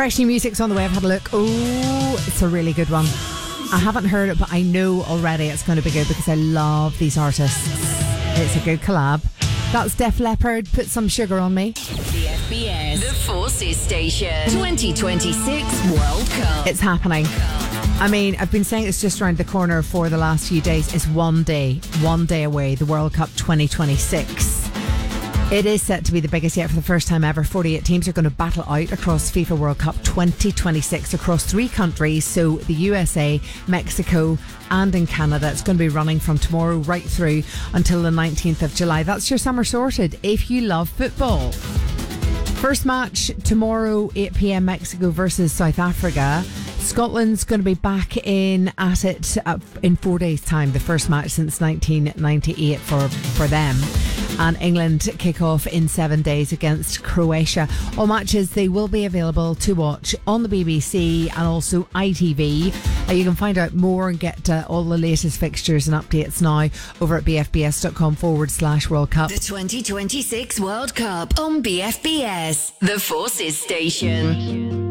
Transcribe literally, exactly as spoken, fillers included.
Fresh new music's on the way. I've had a look. Oh, it's a really good one. I haven't heard it, but I know already it's going to be good because I love these artists. It's a good collab. That's Def Leppard, Put Some Sugar on Me. B F B S, the Forces Station, twenty twenty-six World Cup. It's happening. I mean, I've been saying it's just around the corner for the last few days. It's one day, one day away, the World Cup twenty twenty-six. It is set to be the biggest yet for the first time ever. forty-eight teams are going to battle out across FIFA World Cup twenty twenty-six across three countries. So the U S A, Mexico and in Canada. It's going to be running from tomorrow right through until the nineteenth of July. That's your summer sorted if you love football. First match tomorrow, eight p.m. Mexico versus South Africa. Scotland's going to be back in at it in four days' time. The first match since nineteen ninety-eight for, for them. And England kick off in seven days against Croatia. All matches, they will be available to watch on the B B C and also I T V. Uh, you can find out more and get uh, all the latest fixtures and updates now over at bfbs.com forward slash World Cup. The twenty twenty-six World Cup on B F B S, the Forces Station.